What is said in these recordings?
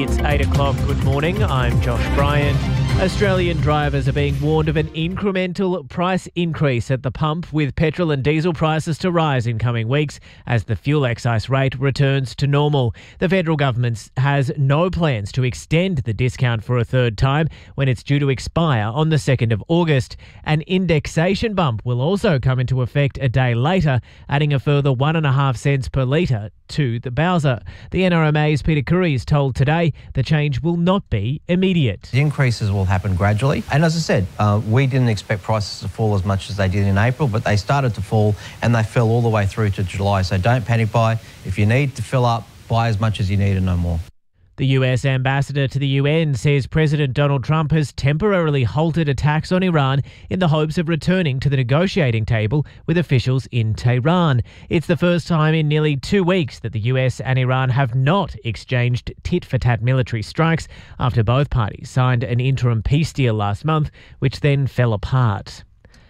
It's 8 o'clock. Good morning. I'm Josh Bryan. Australian drivers are being warned of an incremental price increase at the pump, with petrol and diesel prices to rise in coming weeks as the fuel excise rate returns to normal. The federal government has no plans to extend the discount for a third time when it's due to expire on the 2nd of August. An indexation bump will also come into effect a day later, adding a further 1.5 cents per litre to the Bowser. The NRMA's Peter Curry is told today the change will not be immediate. The increases will happen gradually. And as I said, we didn't expect prices to fall as much as they did in April, but they started to fall and they fell all the way through to July. So don't panic buy. If you need to fill up, buy as much as you need and no more. The US ambassador to the UN says President Donald Trump has temporarily halted attacks on Iran in the hopes of returning to the negotiating table with officials in Tehran. It's the first time in nearly 2 weeks that the US and Iran have not exchanged tit-for-tat military strikes after both parties signed an interim peace deal last month, which then fell apart.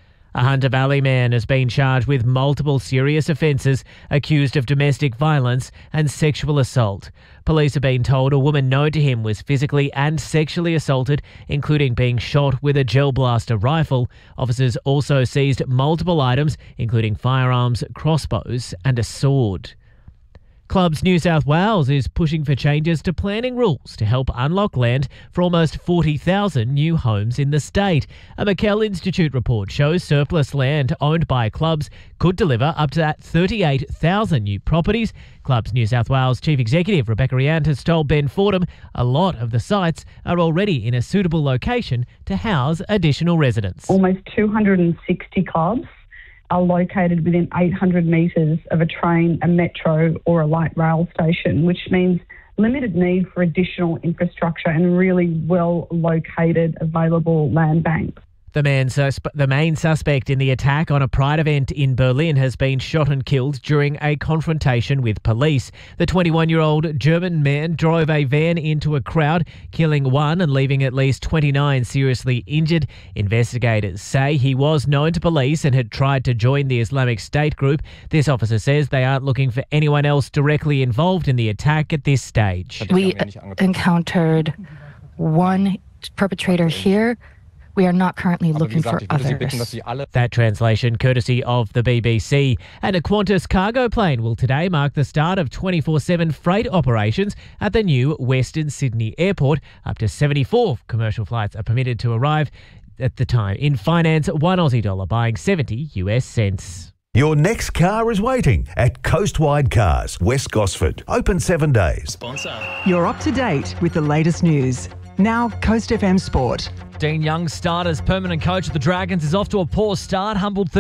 A Hunter Valley man has been charged with multiple serious offences, accused of domestic violence and sexual assault. Police have been told a woman known to him was physically and sexually assaulted, including being shot with a gel blaster rifle. Officers also seized multiple items, including firearms, crossbows and a sword. Clubs New South Wales is pushing for changes to planning rules to help unlock land for almost 40,000 new homes in the state. A McKell Institute report shows surplus land owned by clubs could deliver up to 38,000 new properties. Clubs New South Wales Chief Executive Rebecca Riant has told Ben Fordham a lot of the sites are already in a suitable location to house additional residents. Almost 260 clubs are located within 800 metres of a train, a metro or a light rail station, which means limited need for additional infrastructure and really well located available land banks. The main suspect in the attack on a Pride event in Berlin has been shot and killed during a confrontation with police. The 21-year-old German man drove a van into a crowd, killing one and leaving at least 29 seriously injured. Investigators say he was known to police and had tried to join the Islamic State group. This officer says they aren't looking for anyone else directly involved in the attack at this stage. We encountered one perpetrator here. We are not currently looking for others. That translation courtesy of the BBC. And a Qantas cargo plane will today mark the start of 24/7 freight operations at the new Western Sydney Airport. Up to 74 commercial flights are permitted to arrive at the time. In finance, $1 Aussie buying 70 US cents. Your next car is waiting at Coastwide Cars, West Gosford. Open 7 days. You're up to date with the latest news. Now, Coast FM Sport. Dean Young, starters permanent coach of the Dragons, is off to a poor start, humbled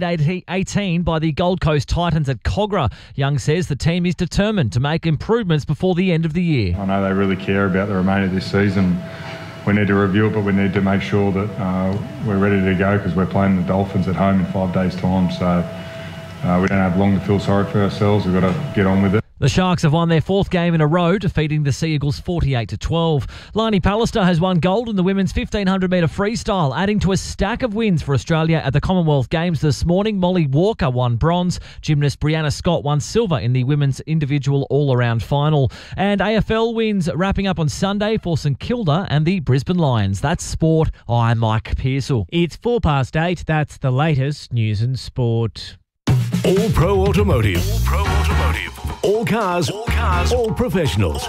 38-18 by the Gold Coast Titans at Kogarah. Young says the team is determined to make improvements before the end of the year. I know they really care about the remainder of this season. We need to review it, but we need to make sure that we're ready to go because we're playing the Dolphins at home in 5 days' time. So we don't have long to feel sorry for ourselves. We've got to get on with it. The Sharks have won their 4th game in a row, defeating the Sea Eagles 48-12. Lani Pallister has won gold in the women's 1500-metre freestyle, adding to a stack of wins for Australia at the Commonwealth Games this morning. Molly Walker won bronze. Gymnast Brianna Scott won silver in the women's individual all-around final. And AFL wins wrapping up on Sunday for St Kilda and the Brisbane Lions. That's sport. I'm Mike Pearsall. It's 8:04. That's the latest news and sport. All Pro Automotive. All Pro Automotive. All cars, all professionals.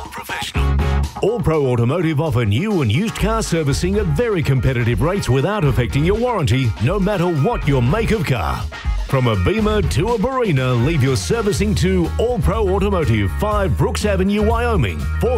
All Pro Automotive offer new and used car servicing at very competitive rates without affecting your warranty, no matter what your make of car. From a Beamer to a Barina, leave your servicing to All Pro Automotive, 5 Brooks Avenue, Wyoming,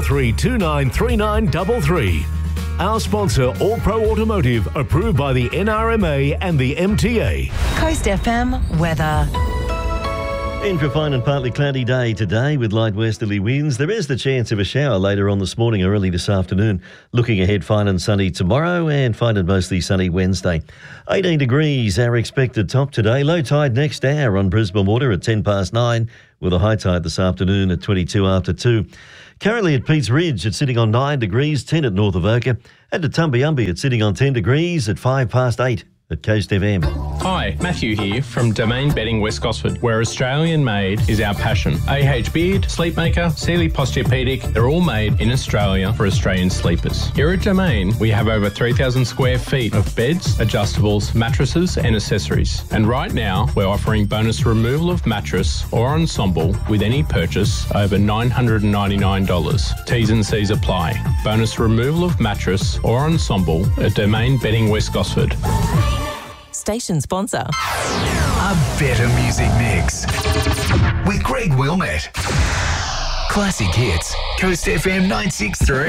43293933. Our sponsor, All Pro Automotive, approved by the NRMA and the MTA. Coast FM weather. In for a fine and partly cloudy day today with light westerly winds. There is the chance of a shower later on this morning or early this afternoon. Looking ahead, fine and sunny tomorrow and fine and mostly sunny Wednesday. 18 degrees our expected top today. Low tide next hour on Brisbane Water at 9:10 with a high tide this afternoon at 22 after 2. Currently at Pete's Ridge, it's sitting on 9 degrees, 10 at North Avoca. And at Tumbiumbi, it's sitting on 10 degrees at 8:05. at Coast FM. Hi, Matthew here from Domain Bedding West Gosford, where Australian made is our passion. AH Beard, Sleepmaker, Sealy Posturepedic, they're all made in Australia for Australian sleepers. Here at Domain, we have over 3,000 square feet of beds, adjustables, mattresses and accessories. And right now, we're offering bonus removal of mattress or ensemble with any purchase over $999. T's and C's apply. Bonus removal of mattress or ensemble at Domain Bedding West Gosford. Station sponsor. A better music mix with Greg Wilmette. Classic hits. Coast FM 963.